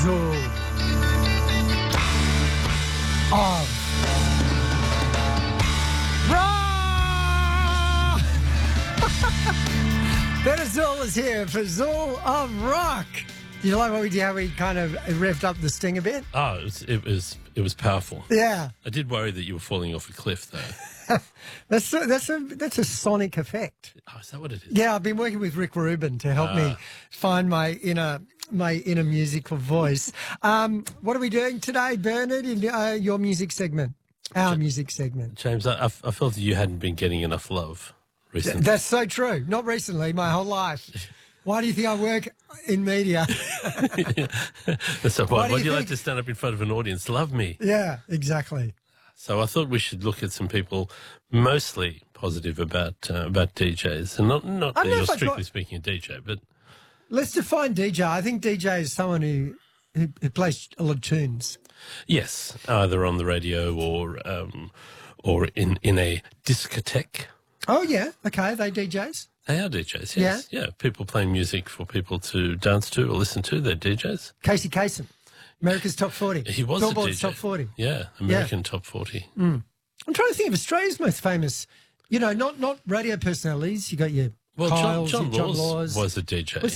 Fazul of Rock. Fazul is here. Fazul of Rock. Do you like what we did? How we kind of revved up the sting a bit? Oh, it was powerful. Yeah. I did worry that you were falling off a cliff, though. That's a sonic effect. Oh, is that what it is? Yeah, I've been working with Rick Rubin to help me find my inner musical voice. What are we doing today, Bernard, in your music segment? Our music segment. James, I felt that you hadn't been getting enough love recently. That's so true. Not recently, my whole life. Why do you think I work in media? So why do you like to stand up in front of an audience? Love me. Yeah, exactly. So I thought we should look at some people mostly positive about DJs, and not that you're strictly speaking a DJ, but let's define DJ. I think DJ is someone who plays a lot of tunes. yes, either on the radio or in a discotheque. Oh yeah, okay, they DJs. They are DJs, yes. Yeah, people playing music for people to dance to or listen to. They're DJs. Casey Kasem, America's Top 40. He was Billboard's a DJ. Top 40. Yeah, American Top 40. I'm trying to think of Australia's most famous, not radio personalities. You got your Well, Kyles, John your Laws was a DJ.